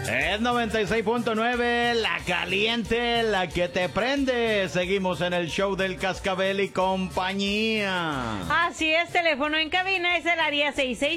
Es 96.9, la caliente, la que te prende. Seguimos en el show del Cascabel y compañía. Así es, teléfono en cabina es el área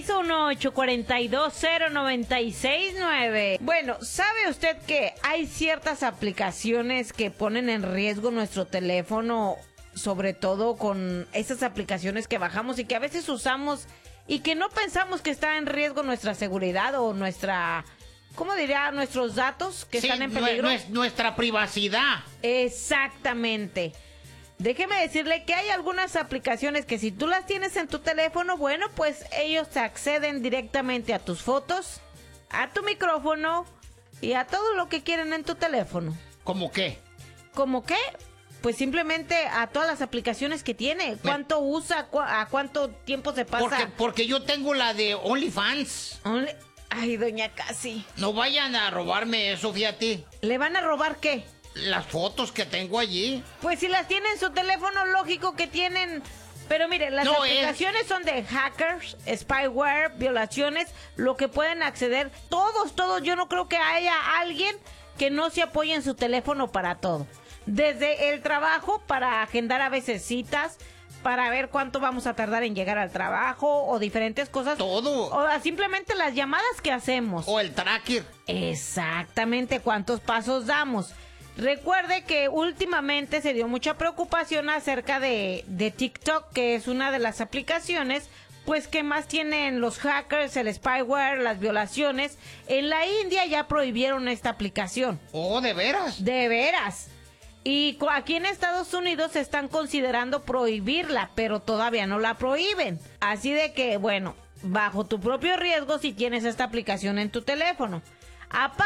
661-842-0969. Bueno, ¿sabe usted que hay ciertas aplicaciones que ponen en riesgo nuestro teléfono? Sobre todo con esas aplicaciones que bajamos y que a veces usamos y que no pensamos que está en riesgo nuestra seguridad o nuestra... ¿Cómo diría? Nuestros datos que están en peligro. Nuestra privacidad. Exactamente. Déjeme decirle que hay algunas aplicaciones que si tú las tienes en tu teléfono, bueno, pues ellos te acceden directamente a tus fotos, a tu micrófono y a todo lo que quieren en tu teléfono. ¿Cómo qué? ¿Cómo qué? Pues simplemente a todas las aplicaciones que tiene. ¿Cuánto usa? ¿A cuánto tiempo se pasa? Porque yo tengo la de OnlyFans. Ay, doña Casi. No vayan a robarme eso, fíjate. ¿Le van a robar qué? Las fotos que tengo allí. Pues si las tienen en su teléfono, lógico que tienen... Pero mire, las aplicaciones son de hackers, spyware, violaciones, lo que pueden acceder. Todos. Yo no creo que haya alguien que no se apoye en su teléfono para todo. Desde el trabajo, para agendar a veces citas, para ver cuánto vamos a tardar en llegar al trabajo, o diferentes cosas. Todo. O simplemente las llamadas que hacemos. O el tracker. Exactamente, cuántos pasos damos. Recuerde que últimamente se dio mucha preocupación acerca de TikTok, que es una de las aplicaciones pues que más tienen los hackers, el spyware, las violaciones. En la India ya prohibieron esta aplicación. Oh, ¿de veras? De veras. Y aquí en Estados Unidos están considerando prohibirla, pero todavía no la prohíben. Así de que, bueno, bajo tu propio riesgo si tienes esta aplicación en tu teléfono.